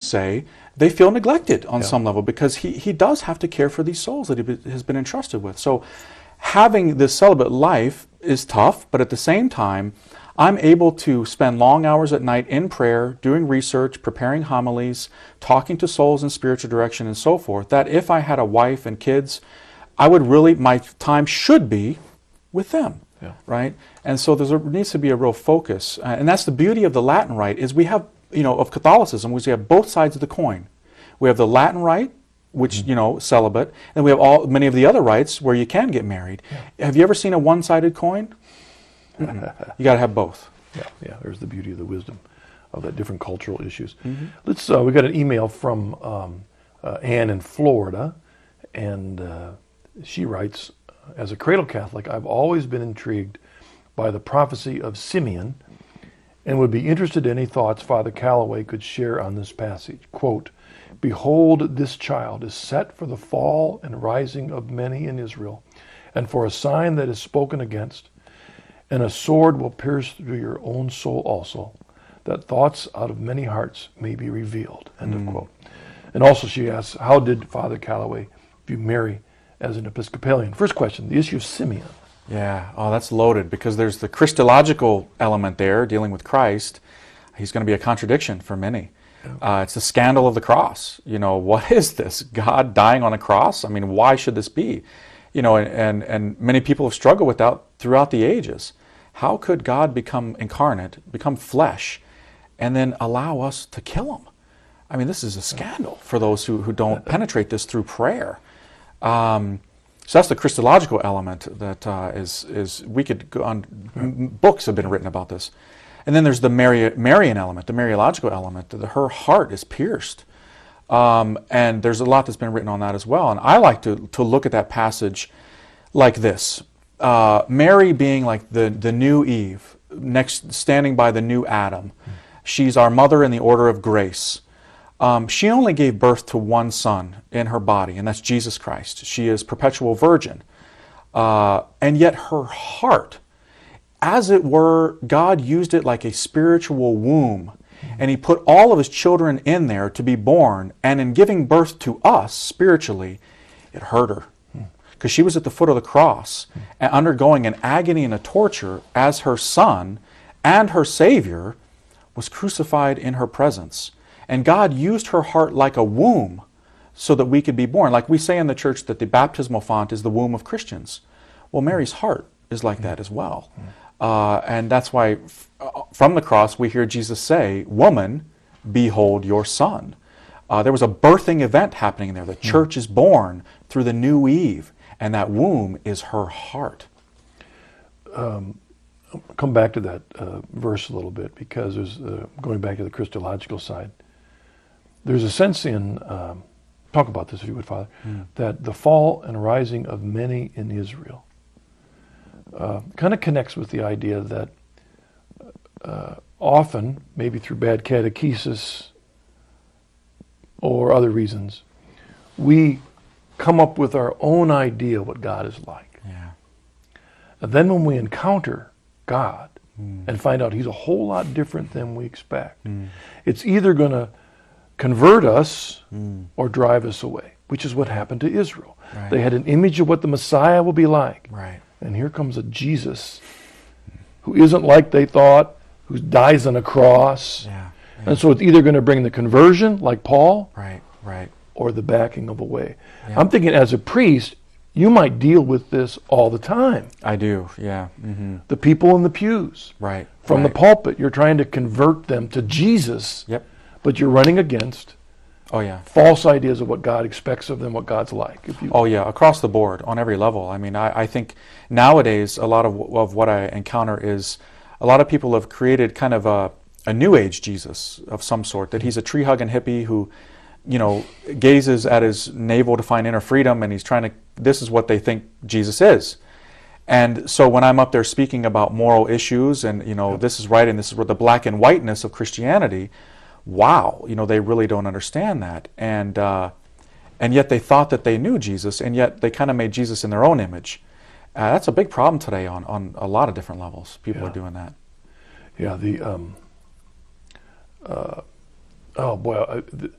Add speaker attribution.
Speaker 1: say they feel neglected on some level, because he does have to care for these souls that he has been entrusted with. So having this celibate life is tough, but at the same time, I'm able to spend long hours at night in prayer, doing research, preparing homilies, talking to souls in spiritual direction and so forth, that if I had a wife and kids, I would really, my time should be with them, right? And so there needs to be a real focus. And that's the beauty of the Latin rite, is we have, of Catholicism, we have both sides of the coin. We have the Latin rite, which, celibate, and we have many of the other rites where you can get married. Have you ever seen a one-sided coin? You got to have both.
Speaker 2: Yeah. There's the beauty of the wisdom of the different cultural issues. Let's. We got an email from Ann in Florida, and she writes, "As a cradle Catholic, I've always been intrigued by the prophecy of Simeon, and would be interested in any thoughts Father Calloway could share on this passage. Quote, 'Behold, this child is set for the fall and rising of many in Israel, and for a sign that is spoken against. And a sword will pierce through your own soul also, that thoughts out of many hearts may be revealed.'" End of quote. And also she asks, how did Father Calloway view Mary as an Episcopalian? First question, the issue of Simeon.
Speaker 1: Yeah, that's loaded, because there's the Christological element there, dealing with Christ. He's going to be a contradiction for many. It's the scandal of the cross. What is this? God dying on a cross? I mean, why should this be? And many people have struggled with that throughout the ages. How could God become incarnate, become flesh, and then allow us to kill him? I mean, this is a scandal for those who don't penetrate this through prayer. So that's the Christological element that is we could go on. Books have been written about this. And then there's the Marian element, the Mariological element. Her heart is pierced. And there's a lot that's been written on that as well. And I like to look at that passage like this. Mary being like the new Eve, standing by the new Adam. She's our mother in the order of grace. She only gave birth to one son in her body, and that's Jesus Christ. She is perpetual virgin. And yet her heart, as it were, God used it like a spiritual womb. And he put all of his children in there to be born. And in giving birth to us spiritually, it hurt her. Because she was at the foot of the cross and undergoing an agony and a torture as her son and her Savior was crucified in her presence. And God used her heart like a womb so that we could be born. Like we say in the church that the baptismal font is the womb of Christians. Well, Mary's heart is like that as well. And that's why from the cross we hear Jesus say, "Woman, behold your son." There was a birthing event happening there. The church is born through the new Eve, and that womb is her heart.
Speaker 2: Come back to that verse a little bit, because there's going back to the Christological side. There's a sense in, talk about this if you would, Father, that the fall and rising of many in Israel kind of connects with the idea that often, maybe through bad catechesis or other reasons, we come up with our own idea of what God is like.
Speaker 1: Yeah.
Speaker 2: And then when we encounter God and find out he's a whole lot different than we expect, it's either going to convert us or drive us away, which is what happened to Israel.
Speaker 1: Right.
Speaker 2: They had an image of what the Messiah will be like.
Speaker 1: Right.
Speaker 2: And here comes a Jesus who isn't like they thought, who dies on a cross.
Speaker 1: Yeah.
Speaker 2: And so it's either going to bring the conversion, like Paul,
Speaker 1: Right.
Speaker 2: or the backing of away.
Speaker 1: Yeah.
Speaker 2: I'm thinking as a priest, you might deal with this all the time.
Speaker 1: I do, yeah.
Speaker 2: The people in the pews.
Speaker 1: Right.
Speaker 2: From the pulpit, you're trying to convert them to Jesus.
Speaker 1: Yep.
Speaker 2: But you're running against false ideas of what God expects of them, what God's like.
Speaker 1: Across the board, on every level. I mean, I think nowadays a lot of what I encounter is a lot of people have created kind of a new age Jesus of some sort, that he's a tree-hugging hippie who, gazes at his navel to find inner freedom, and this is what they think Jesus is. And so when I'm up there speaking about moral issues and, this is right and this is what the black and whiteness of Christianity, wow, they really don't understand that. And yet they thought that they knew Jesus, and yet they kind of made Jesus in their own image. That's a big problem today on a lot of different levels. People are doing that.
Speaker 2: Yeah,